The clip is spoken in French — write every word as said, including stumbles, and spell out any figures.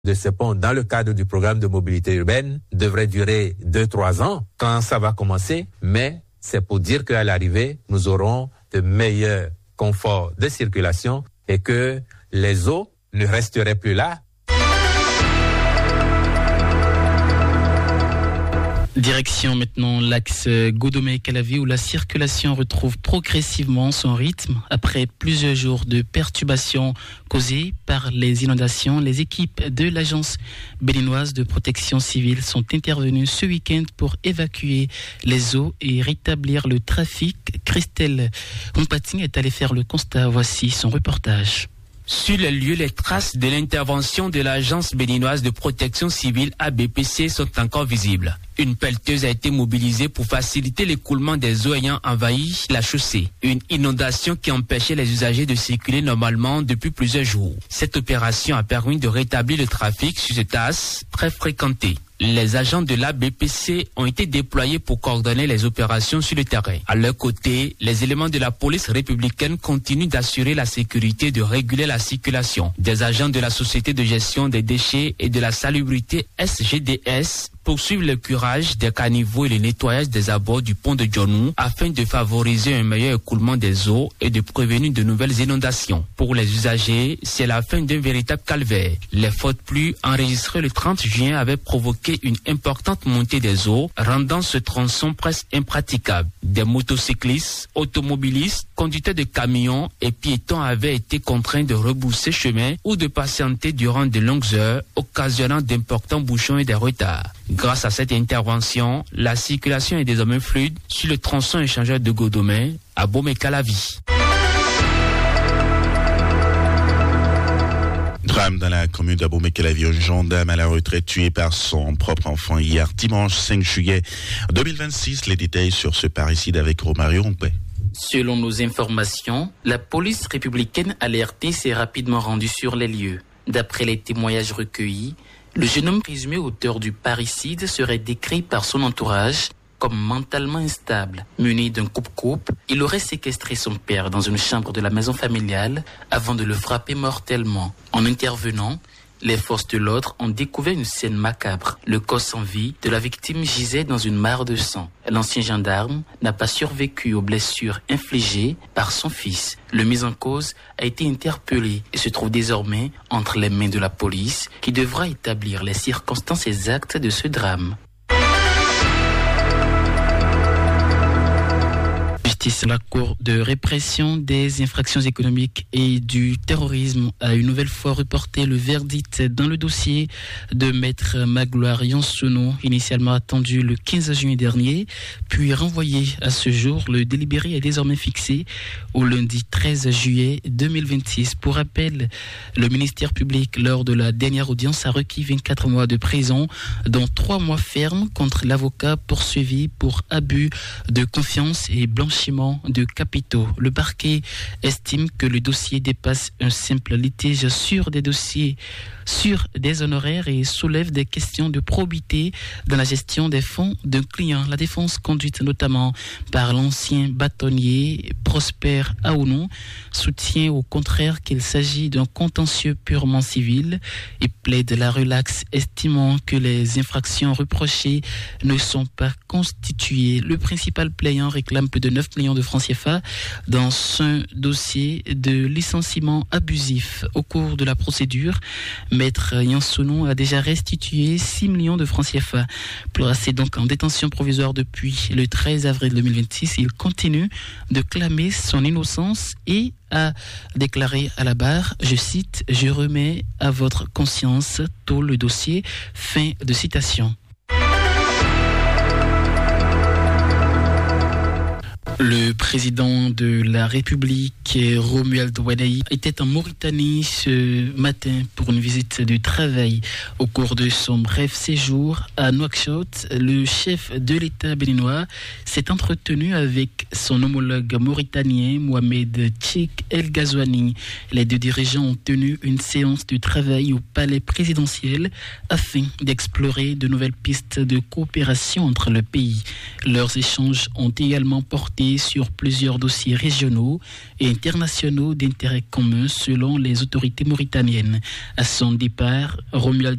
de ce pont dans le cadre du programme de mobilité urbaine devrait durer deux, trois ans quand ça va commencer, mais c'est pour dire qu'à l'arrivée, nous aurons de meilleurs conforts de circulation et que les eaux ne resteraient plus là. Direction maintenant l'axe Godomé-Calavi où la circulation retrouve progressivement son rythme. Après plusieurs jours de perturbations causées par les inondations, les équipes de l'Agence béninoise de protection civile sont intervenues ce week-end pour évacuer les eaux et rétablir le trafic. Christelle Mpating est allée faire le constat. Voici son reportage. Sur les lieux, les traces de l'intervention de l'Agence béninoise de protection civile A B P C sont encore visibles. Une pelleteuse a été mobilisée pour faciliter l'écoulement des eaux ayant envahi la chaussée. Une inondation qui empêchait les usagers de circuler normalement depuis plusieurs jours. Cette opération a permis de rétablir le trafic sur cet axe très fréquenté. Les agents de l'A B P C ont été déployés pour coordonner les opérations sur le terrain. À leur côté, les éléments de la police républicaine continuent d'assurer la sécurité et de réguler la circulation. Des agents de la Société de gestion des déchets et de la salubrité S G D S poursuivent le curage des caniveaux et le nettoyage des abords du pont de Djonou afin de favoriser un meilleur écoulement des eaux et de prévenir de nouvelles inondations. Pour les usagers, c'est la fin d'un véritable calvaire. Les fortes pluies enregistrées le trente juin avaient provoqué une importante montée des eaux, rendant ce tronçon presque impraticable. Des motocyclistes, automobilistes, conducteurs de camions et piétons avaient été contraints de rebousser chemin ou de patienter durant de longues heures, occasionnant d'importants bouchons et des retards. Grâce à cette intervention, la circulation est désormais fluide sur le tronçon échangeur de Godomé à Bomé-Calavi. Drame dans la commune d'Abomey-Calavi, un gendarme à la retraite tué par son propre enfant hier dimanche cinq juillet deux mille vingt-six. Les détails sur ce parricide avec Romario Rompé. Selon nos informations, la police républicaine alertée s'est rapidement rendue sur les lieux. D'après les témoignages recueillis, le jeune homme présumé auteur du parricide serait décrit par son entourage comme mentalement instable. Muni d'un coupe-coupe, il aurait séquestré son père dans une chambre de la maison familiale avant de le frapper mortellement. En intervenant, les forces de l'ordre ont découvert une scène macabre. Le corps sans vie de la victime gisait dans une mare de sang. L'ancien gendarme n'a pas survécu aux blessures infligées par son fils. Le mis en cause a été interpellé et se trouve désormais entre les mains de la police qui devra établir les circonstances exactes de ce drame. La Cour de répression des infractions économiques et du terrorisme a une nouvelle fois reporté le verdict dans le dossier de Maître Magloire Yonsono, initialement attendu le quinze juin dernier, puis renvoyé à ce jour. Le délibéré est désormais fixé au lundi treize juillet deux mille vingt-six. Pour rappel, le ministère public, lors de la dernière audience, a requis vingt-quatre mois de prison, dont trois mois fermes contre l'avocat poursuivi pour abus de confiance et blanchiment de capitaux. Le parquet estime que le dossier dépasse un simple litige sur des dossiers, sur des honoraires et soulève des questions de probité dans la gestion des fonds d'un client. La défense, conduite notamment par l'ancien bâtonnier Prosper Aounou, soutient au contraire qu'il s'agit d'un contentieux purement civil et plaide la relaxe, estimant que les infractions reprochées ne sont pas constituées. Le principal plaignant réclame plus de neuf millions de francs C F A dans un dossier de licenciement abusif. Au cours de la procédure, Maître Yonsono a déjà restitué six millions de francs C F A. Placé donc en détention provisoire depuis le treize avril deux mille vingt-six, il continue de clamer son innocence et a déclaré à la barre, je cite, « Je remets à votre conscience tout le dossier ». Fin de citation. Le président de la République, Romuald Wadai, était en Mauritanie ce matin pour une visite de travail. Au cours de son bref séjour à Nouakchott, le chef de l'État béninois s'est entretenu avec son homologue mauritanien, Mohamed Tchik El Ghazouani. Les deux dirigeants ont tenu une séance de travail au palais présidentiel afin d'explorer de nouvelles pistes de coopération entre le pays. Leurs échanges ont également porté travailler sur plusieurs dossiers régionaux et internationaux d'intérêt commun selon les autorités mauritaniennes. À son départ, Romuald